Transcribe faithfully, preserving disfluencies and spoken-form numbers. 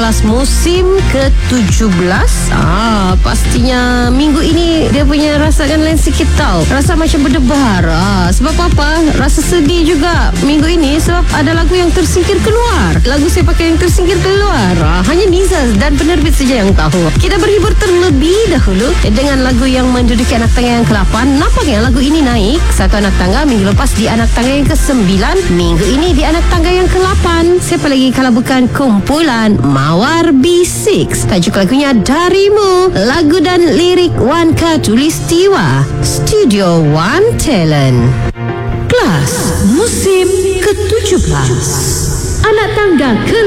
Kelas musim ke tujuh belas. Ah, pastinya minggu ini dia punya rasakan lain sikit tau. Rasa macam berdebar. Ah, sebab apa? Rasa sedih juga minggu ini sebab ada lagu yang tersingkir keluar. Lagu saya pakai yang tersingkir keluar. Ah, hanya Nizaz dan penerbit saja yang tahu. Kita berhibur terlebih dahulu dengan lagu yang menduduki anak tangga yang ke lapan. Nampaknya lagu ini naik satu anak tangga. Minggu lepas di anak tangga yang ke sembilan. Minggu ini di anak tangga yang ke lapan. Siapa lagi kalau bukan kumpulan Mawar B enam. Tajuk lagunya Darimu. Lagu dan lirik Wan Katulistiwa. Studio One Talent. Kelas musim ke tujuh belas. Anak tangga ke